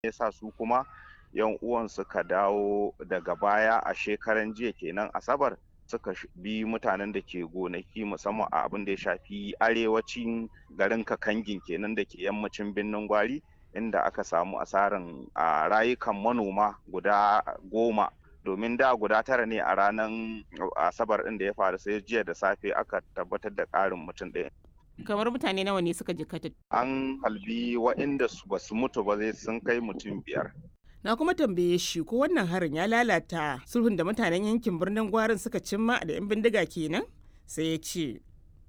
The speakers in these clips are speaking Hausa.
yasa su kuma yan uwan suka dawo daga baya a shekaran jiya kenan Asabar suka bi mutanen da ke gonaki musamman a abin da ya shafi arewacin garin Kakangin kenan da ke yammacin Birnin Gwari, inda aka samu asaran rayukan manoma guda 10, domin da guda 9 ne a ranar Asabar ɗin da ya faru, sai jiya da safe aka tabbatar da ƙarin mutum ɗaya. Kamar mutane nawa ne suka jikkata? An halbi waɗanda ba su mutu ba sun kai mutum 5. Na kuma tambaye shi ko wannan harin ya lalata sulhun da mutanen yankin Birnin Gwarin suka cimma da 'yan bindiga kenan? Sai ya ce.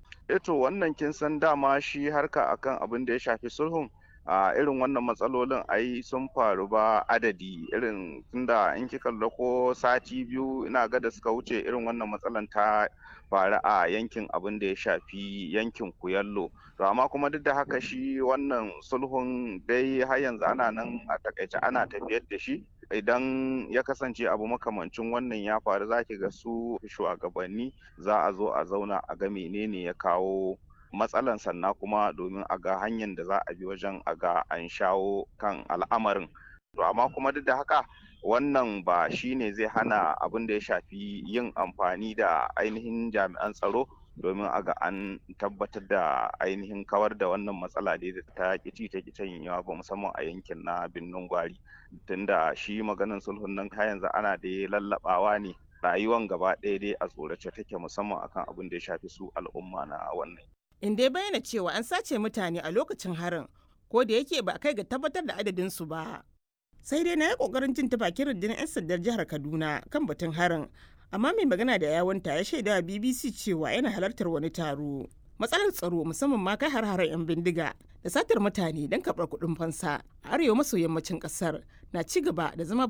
To wannan kin san dama shi harka akan abin da ya shafi sulhun, a irin wannan matsalolin ai sun faru ba adadi, irin tunda in kika lura ko sati 2 ina ga da suka wuce irin wannan matsalan ta faru a yankin abin da ya shafi yankin Kuyallo. To amma kuma duk da haka shi wannan sulhun dai har yanzu ana nan a takaice ana tafiyar da shi. Idan ya kasance abu makamancin wannan ya faru, zaki ga su shugabanni za a zo a zauna a ga menene ya kawo matsalan, sannan kuma domin a ga hanyar da za a bi wajen a ga an shawo kan al'amarin. To amma kuma duk da haka wannan ba shi ne zai hana abin da ya shafi yin amfani da ainihin jami'an tsaro domin a ga an tabbatar da ainihin kawar da wannan matsala da ta kici ta yawa ba, musamman a yankin na Birnin Gwari, tunda shi maganin sulhun nan yanzu ana da lallabawa ne, rayuwan gaba ɗaya dai a tsorace take, musamman akan abin da ya shafi su al'umma na wannan. In dai bayyana cewa an sace mutane a lokacin harin, ko da yake ba kai ga tabbatar da adadin su ba. Sai dai na yi kokarin jin ta bakin rundunar 'yan sandar jihar Kaduna kan batun harin, amma mai magana da yawunta ya shaida wa BBC cewa yana halartar wani taro. Matsalar tsaro, musamman ma kai har-haren 'yan bindiga da satar mutane don karɓar kuɗin fansa a arewa maso yammacin ƙasar, na ci gaba da zama